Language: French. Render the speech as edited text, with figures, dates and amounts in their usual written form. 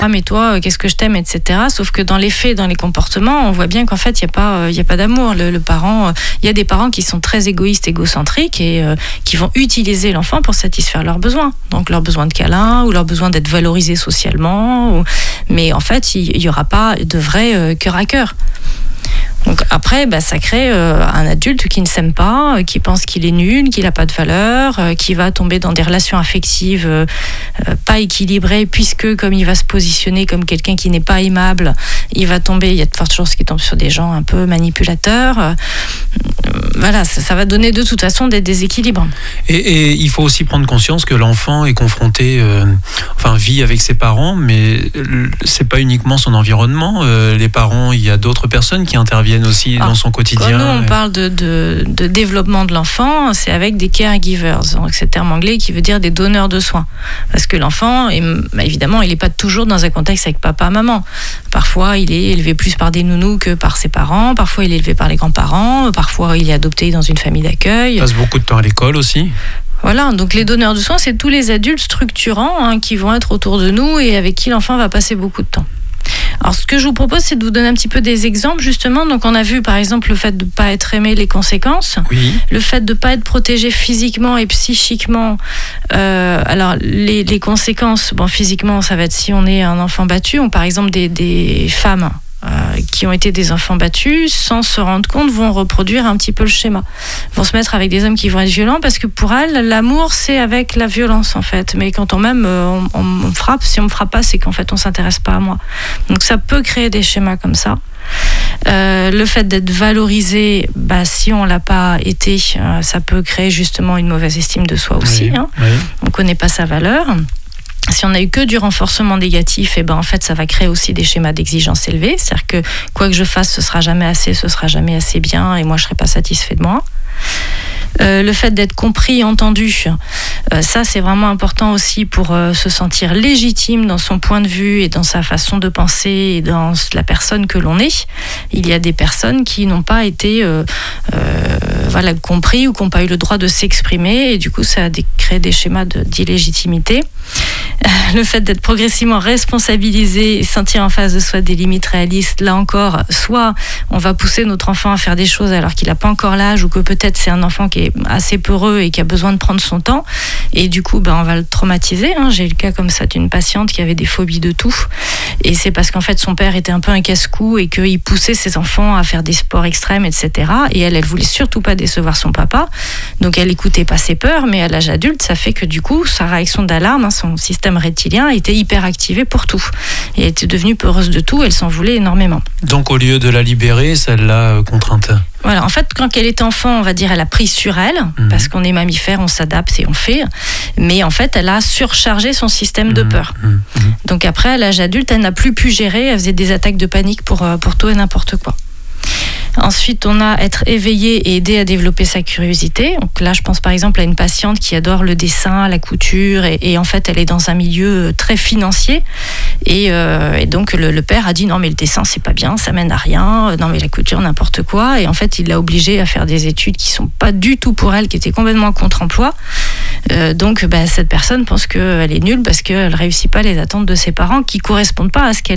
ah mais toi qu'est-ce que je t'aime, etc. Sauf que dans les faits, dans les comportements, on voit bien qu'en fait il y a pas d'amour. Le parent, il y a des parents qui sont très égoïstes, égocentriques et qui vont utiliser l'enfant pour satisfaire leurs besoins, donc leurs besoins de câlin ou leurs besoins d'être valorisés socialement, mais en fait il y aura pas de vrai cœur à cœur. Donc après, ça crée un adulte qui ne s'aime pas, qui pense qu'il est nul, qu'il n'a pas de valeur, qui va tomber dans des relations affectives pas équilibrées, puisque comme il va se positionner comme quelqu'un qui n'est pas aimable, il y a de fortes chances qu'il tombe sur des gens un peu manipulateurs. Voilà, ça va donner de toute façon des déséquilibres. Et il faut aussi prendre conscience que l'enfant est confronté, vit avec ses parents, mais c'est pas uniquement son environnement. Les parents, il y a d'autres personnes qui interviennent aussi dans son quotidien. Quand nous on parle de développement de l'enfant, c'est avec des caregivers, donc c'est le terme anglais qui veut dire des donneurs de soins, parce que l'enfant, évidemment, il n'est pas toujours dans un contexte avec papa, maman. Parfois, il est élevé plus par des nounous que par ses parents. Parfois, il est élevé par les grands-parents. Parfois, il est adopté dans une famille d'accueil. Il passe beaucoup de temps à l'école aussi. Voilà, donc les donneurs de soins, c'est tous les adultes structurants qui vont être autour de nous et avec qui l'enfant va passer beaucoup de temps. Alors, ce que je vous propose, c'est de vous donner un petit peu des exemples, justement. Donc, on a vu, par exemple, le fait de ne pas être aimé, les conséquences. Oui. Le fait de ne pas être protégé physiquement et psychiquement. Alors, les conséquences, physiquement, ça va être si on est un enfant battu, ou par exemple des femmes qui ont été des enfants battus, sans se rendre compte, vont reproduire un petit peu le schéma. Vont se mettre avec des hommes qui vont être violents, parce que pour elles, l'amour, c'est avec la violence, en fait. Mais quand on m'aime, on me frappe. Si on me frappe pas, c'est qu'en fait, on s'intéresse pas à moi. Donc ça peut créer des schémas comme ça. Le fait d'être valorisé, si on l'a pas été, ça peut créer justement une mauvaise estime de soi aussi. Oui, oui. On connaît pas sa valeur. Si on a eu que du renforcement négatif, en fait, ça va créer aussi des schémas d'exigence élevés. C'est-à-dire que quoi que je fasse, ce sera jamais assez bien, et moi, je serai pas satisfait de moi. Le fait d'être compris, entendu, ça c'est vraiment important aussi pour se sentir légitime dans son point de vue et dans sa façon de penser et dans la personne que l'on est. Il y a des personnes qui n'ont pas été compris ou qui n'ont pas eu le droit de s'exprimer, et du coup ça a créé des schémas d'illégitimité. Le fait d'être progressivement responsabilisé et sentir en face de soi des limites réalistes, là encore, soit on va pousser notre enfant à faire des choses alors qu'il n'a pas encore l'âge, ou que peut-être c'est un enfant qui est assez peureux et qui a besoin de prendre son temps, et du coup on va le traumatiser. J'ai eu le cas comme ça d'une patiente qui avait des phobies de tout, et c'est parce qu'en fait son père était un peu un casse-cou et qu'il poussait ses enfants à faire des sports extrêmes, etc. Et elle voulait surtout pas décevoir son papa, donc elle écoutait pas ses peurs, mais à l'âge adulte ça fait que du coup sa réaction d'alarme, son système reptilien était hyper activé pour tout, et elle était devenue peureuse de tout, elle s'en voulait énormément. Donc au lieu de la libérer, ça l'a contrainte. Voilà, en fait, quand elle était enfant, on va dire, elle a pris sur elle, parce qu'on est mammifère, on s'adapte et on fait, mais en fait, elle a surchargé son système de peur. Donc après, à l'âge adulte, elle n'a plus pu gérer, elle faisait des attaques de panique pour tout et n'importe quoi. Ensuite, on a être éveillé et aider à développer sa curiosité. Donc là, je pense par exemple à une patiente qui adore le dessin, la couture, et en fait, elle est dans un milieu très financier. Et donc, le père a dit non, mais le dessin, c'est pas bien, ça mène à rien. Non, mais la couture, n'importe quoi. Et en fait, il l'a obligée à faire des études qui sont pas du tout pour elle, qui étaient complètement contre-emploi. Donc, cette personne pense qu'elle est nulle parce qu'elle réussit pas les attentes de ses parents qui correspondent pas à ce qu'elle